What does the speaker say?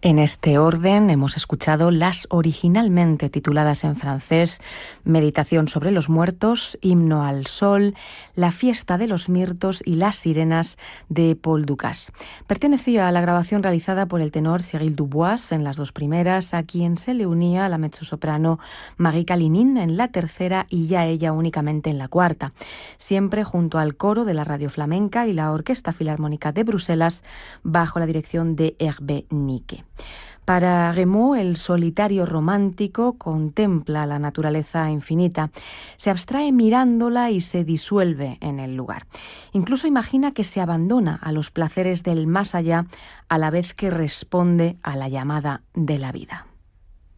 En este orden hemos escuchado las originalmente tituladas en francés Meditación sobre los muertos, Himno al sol, La fiesta de los mirtos y Las sirenas de Paul Dukas. Pertenecía a la grabación realizada por el tenor Cyril Dubois en las dos primeras, a quien se le unía la mezzosoprano Marie Kalinin en la tercera y ya ella únicamente en la cuarta, siempre junto al coro de la Radio Flamenca y la Orquesta Filarmónica de Bruselas bajo la dirección de Hervé Niquet. Para Rameau, el solitario romántico contempla la naturaleza infinita, se abstrae mirándola y se disuelve en el lugar. Incluso imagina que se abandona a los placeres del más allá a la vez que responde a la llamada de la vida.